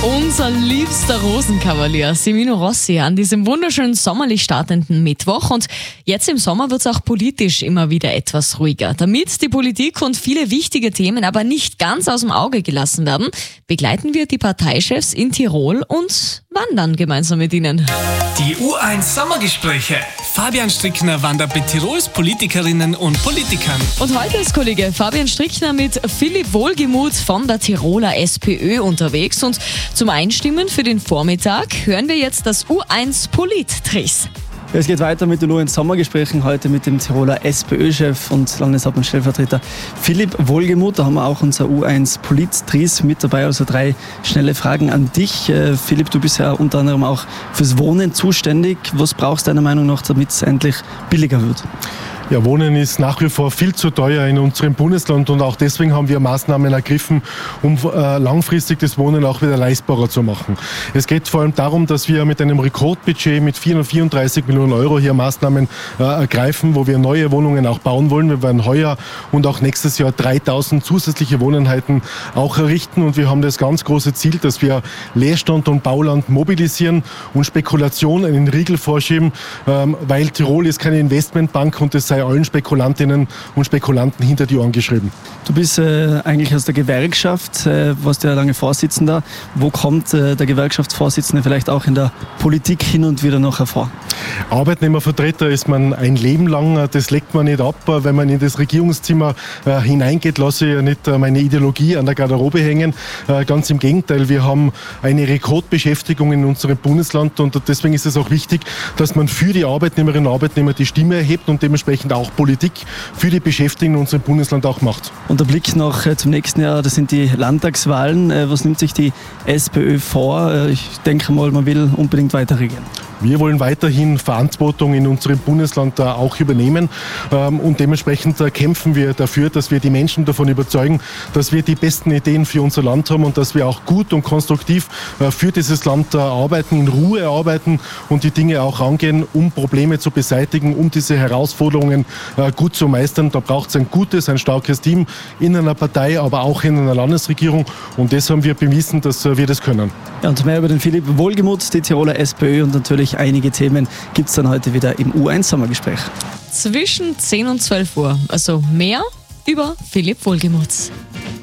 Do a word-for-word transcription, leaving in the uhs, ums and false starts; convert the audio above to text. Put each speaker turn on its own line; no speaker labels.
Unser liebster Rosenkavalier Semino Rossi an diesem wunderschönen sommerlich startenden Mittwoch. Und jetzt im Sommer wird es auch politisch immer wieder etwas ruhiger. Damit die Politik und viele wichtige Themen aber nicht ganz aus dem Auge gelassen werden, begleiten wir die Parteichefs in Tirol und wandern gemeinsam mit ihnen.
Die U eins Sommergespräche. Fabian Strickner wandert mit Tirols Politikerinnen und Politikern.
Und heute ist Kollege Fabian Strickner mit Philipp Wohlgemuth von der Tiroler SPÖ unterwegs. Und zum Einstimmen für den Vormittag hören wir jetzt das U eins Polit-Tris.
Es geht weiter mit den U eins Sommergesprächen, heute mit dem Tiroler SPÖ-Chef und Landeshauptmann-Stellvertreter Philipp Wohlgemuth. Da haben wir auch unser U eins Polit-Tris mit dabei, also drei schnelle Fragen an dich. Äh, Philipp, du bist ja unter anderem auch fürs Wohnen zuständig. Was brauchst du deiner Meinung nach, damit es endlich billiger wird?
Ja, Wohnen ist nach wie vor viel zu teuer in unserem Bundesland und auch deswegen haben wir Maßnahmen ergriffen, um äh, langfristig das Wohnen auch wieder leistbarer zu machen. Es geht vor allem darum, dass wir mit einem Rekordbudget mit vierhundertvierunddreißig Millionen Euro hier Maßnahmen äh, ergreifen, wo wir neue Wohnungen auch bauen wollen. Wir werden heuer und auch nächstes Jahr dreitausend zusätzliche Wohneinheiten auch errichten und wir haben das ganz große Ziel, dass wir Leerstand und Bauland mobilisieren und Spekulation einen Riegel vorschieben, ähm, weil Tirol ist keine Investmentbank und das sei allen Spekulantinnen und Spekulanten hinter die Ohren geschrieben.
Du bist äh, eigentlich aus der Gewerkschaft, äh, warst ja lange Vorsitzender. Wo kommt äh, der Gewerkschaftsvorsitzende vielleicht auch in der Politik hin und wieder noch hervor?
Arbeitnehmervertreter ist man ein Leben lang, das legt man nicht ab. Wenn man in das Regierungszimmer äh, hineingeht, lasse ich ja nicht äh, meine Ideologie an der Garderobe hängen. Äh, ganz im Gegenteil, wir haben eine Rekordbeschäftigung in unserem Bundesland und deswegen ist es auch wichtig, dass man für die Arbeitnehmerinnen und Arbeitnehmer die Stimme erhebt und dementsprechend auch Politik für die Beschäftigten in unserem Bundesland auch macht.
Und der Blick noch äh, zum nächsten Jahr, das sind die Landtagswahlen. Äh, was nimmt sich die SPÖ vor? Äh, ich denke mal, man will unbedingt weiter regieren.
Wir wollen weiterhin Verantwortung in unserem Bundesland auch übernehmen und dementsprechend kämpfen wir dafür, dass wir die Menschen davon überzeugen, dass wir die besten Ideen für unser Land haben und dass wir auch gut und konstruktiv für dieses Land arbeiten, in Ruhe arbeiten und die Dinge auch angehen, um Probleme zu beseitigen, um diese Herausforderungen gut zu meistern. Da braucht es ein gutes, ein starkes Team in einer Partei, aber auch in einer Landesregierung und das haben wir bewiesen, dass wir das können.
Ja, und mehr über den Philipp Wohlgemuth, die Tiroler SPÖ und natürlich einige Themen gibt es dann heute wieder im U eins Sommergespräch.
Zwischen zehn und zwölf Uhr, also mehr über Philipp Wohlgemuth.